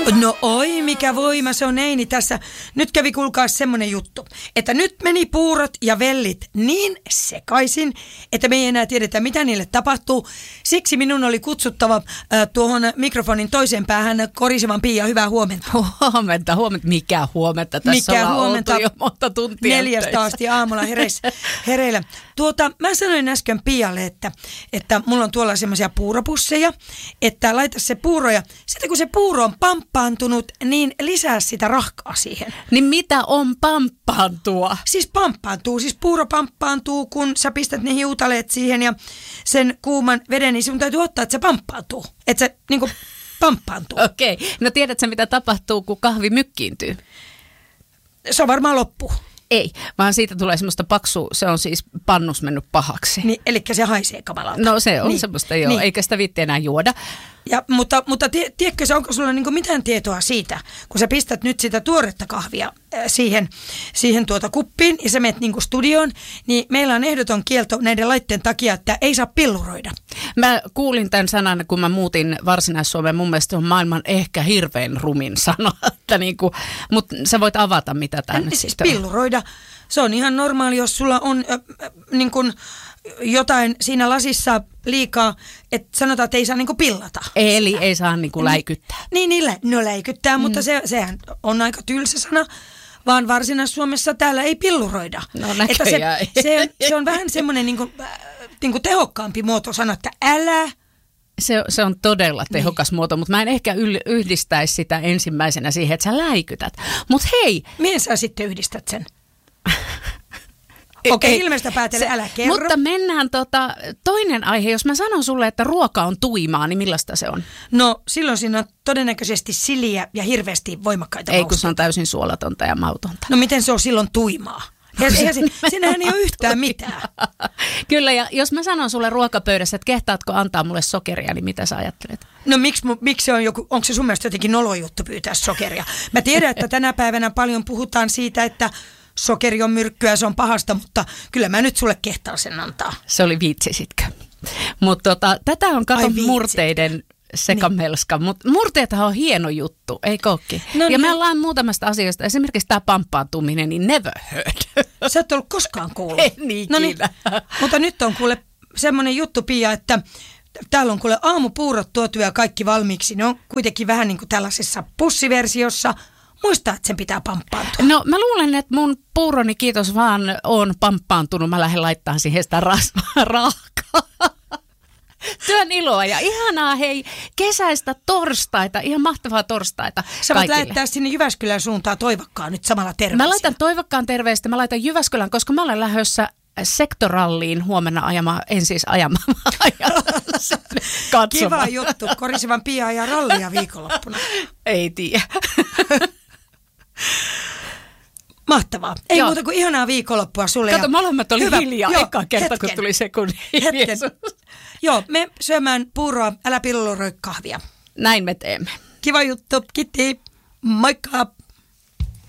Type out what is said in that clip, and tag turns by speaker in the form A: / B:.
A: No oi, mikä voima se on Eini tässä. Nyt kävi kuulkaa semmonen juttu, että nyt meni puurot ja vellit niin sekaisin, että me ei enää tiedetä, mitä niille tapahtuu. Siksi minun oli kutsuttava tuohon mikrofonin toiseen päähän Korisevan Pia. Hyvää huomenta.
B: Huomenta. Mikä huomenta? Tässä ollaan oltu jo monta tuntia
A: 4 asti aamulla hereillä. Mä sanoin äsken Pialle, että mulla on tuolla semmoisia puuropusseja, että laita se puuro ja sitten kun se puuro on pamppaantunut, niin lisää sitä rahkaa siihen.
B: Niin mitä on pamppaantua?
A: Siis puuro pamppaantuu, kun sä pistät ne hiutaleet siihen ja sen kuuman veden, niin sun täytyy ottaa, että se pamppaantuu. Että se niinku pamppaantuu.
B: Okei. No tiedätkö mitä tapahtuu, kun kahvi mykkiintyy?
A: Se on varmaan loppu.
B: Ei, vaan siitä tulee semmoista se on siis pannus mennyt pahaksi.
A: Niin, eli se haisee kamalalta.
B: No se on semmoista joo, eikä sitä viitti enää juoda.
A: Ja, mutta tiedätkö, onko sulla niinku mitään tietoa siitä, kun sä pistät nyt sitä tuoretta kahvia siihen kuppiin ja sä menet niinku studioon, niin meillä on ehdoton kielto näiden laitteen takia, että ei saa pilluroida.
B: Mä kuulin tämän sanan, kun mä muutin Varsinais-Suomeen. Mun mielestä se on maailman ehkä hirveän rumin sana, että niinku, mutta sä voit avata, mitä tänne
A: siis pilluroida, se on ihan normaali, jos sulla on niin kuin jotain siinä lasissa liikaa, että sanotaan, että ei saa niinku pillata.
B: Eli ei saa niinku läikyttää.
A: Niin, läikyttää, mutta sehän on aika tylsä sana, vaan Varsinais-Suomessa täällä ei pilluroida.
B: No näköjään.
A: Se on vähän semmoinen niinku tehokkaampi muoto sanoa, että älä.
B: Se on todella tehokas muoto, mutta mä en ehkä yhdistäisi sitä ensimmäisenä siihen, että sä läikytät. Mutta hei.
A: Mihin sä sitten yhdistät sen? Okei, ilmeistä päätellä, älä kerro.
B: Mutta mennään toinen aihe. Jos mä sanon sulle, että ruoka on tuimaa, niin millaista se on?
A: No silloin siinä on todennäköisesti siliä ja hirveästi voimakkaita
B: mausteita. Ei, kun se on täysin suolatonta ja mautonta.
A: No miten se on silloin tuimaa? Siinähän ei ole yhtään mitään.
B: Kyllä, ja jos mä sanon sulle ruokapöydässä, että kehtaatko antaa mulle sokeria, niin mitä sä ajattelet?
A: No miksi se on onko se sun mielestä jotenkin nolojuttu pyytää sokeria? Mä tiedän, että tänä päivänä paljon puhutaan siitä, että sokeri on myrkkyä, se on pahasta, mutta kyllä mä nyt sulle kehtaan sen antaa.
B: Se oli viitsisitkö? Mutta tätä on murteiden sekamelska, mutta murteethan on hieno juttu, ei kokki? No ja me ollaan muutamasta asiasta, esimerkiksi tämä pamppaantuminen, niin never heard.
A: Sä et ollut koskaan kuullut.
B: Niin,
A: no niin, mutta nyt on kuule semmoinen juttu, Pia, että täällä on kuule aamupuurot tuotu ja kaikki valmiiksi. Ne on kuitenkin vähän niin kuin tällaisessa pussiversiossa. Muista, että sen pitää pamppaantua.
B: No mä luulen, että mun puuroni, kiitos vaan, on pamppaantunut. Mä lähden laittamaan siihen sitä rahkaa. Työn iloa ja ihanaa hei kesäistä torstaita, ihan mahtavaa torstaita
A: sä voit lähettää sinne Jyväskylän suuntaan Toivakkaan nyt samalla terveisiä.
B: Mä laitan Toivakkaan terveistä, mä laitan Jyväskylän, koska mä olen lähdössä sektoralliin huomenna ajamaan.
A: Kiva juttu, Korisevan Pia ja rallia viikonloppuna.
B: Ei tiedä.
A: Mahtavaa. Ei muuta kuin ihanaa viikonloppua sulle.
B: Kato, molemmat oli hiljaa eka kerta, kun tuli sekunnin.
A: Joo, me syömään puuroa, älä pilluroi kahvia.
B: Näin me teemme.
A: Kiva juttu, kiitti. Moikka.